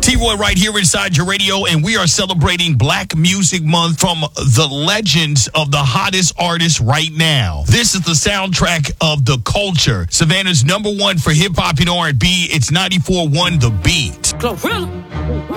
T-Roy right here inside your radio, and we are celebrating Black Music Month from the legends of the hottest artists right now. This is the soundtrack of the culture. Savannah's #1 for hip-hop and R&B. It's 94.1 The Beat. Glorilla.